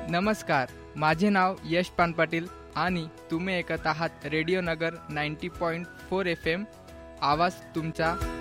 नमस्कार, माझे नाव यश पानपाटील आणि तुम्ही ऐकत आहात रेडिओ नगर 90.4 FM. आवाज तुमचा